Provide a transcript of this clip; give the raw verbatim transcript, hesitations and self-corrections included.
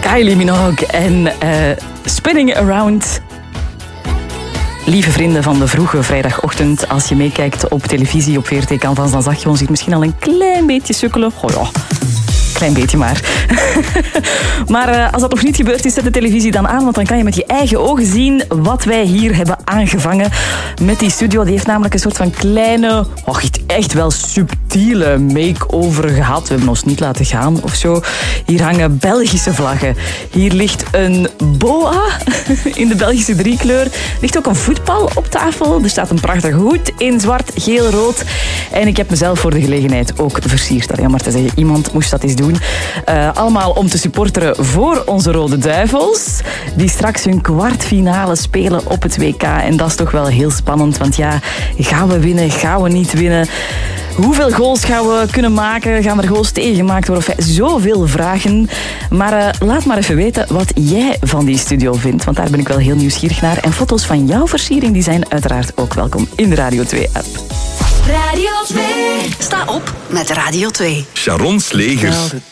Kylie Minogue en uh, Spinning Around. Lieve vrienden van de vroege vrijdagochtend, als je meekijkt op televisie op V R T Canvas, dan zag je ons hier misschien al een klein beetje sukkelen. Goh ja, klein beetje maar. Maar uh, als dat nog niet gebeurd is, zet de televisie dan aan, want dan kan je met je eigen ogen zien wat wij hier hebben aangevangen met die studio. Die heeft namelijk een soort van kleine, oh, echt wel subtiele make-over gehad. We hebben ons niet laten gaan of zo. Hier hangen Belgische vlaggen. Hier ligt een boa in de Belgische driekleur. Er ligt ook een voetbal op tafel. Er staat een prachtige hoed in zwart, geel, rood. En ik heb mezelf voor de gelegenheid ook versierd. Dat is jammer te zeggen. Iemand moest dat eens doen. Uh, allemaal om te supporteren voor onze Rode Duivels, die straks hun kwartfinale spelen op het W K. En dat is toch wel heel spannend, want ja, gaan we winnen, gaan we niet winnen? Hoeveel goals gaan we kunnen maken? Gaan er goals tegengemaakt worden? Of zoveel vragen. Maar uh, laat maar even weten wat jij van die studio vindt, want daar ben ik wel heel nieuwsgierig naar. En foto's van jouw versiering die zijn uiteraard ook welkom in de Radio twee-app. Radio twee. Sta op met Radio twee. Sharon's Legers.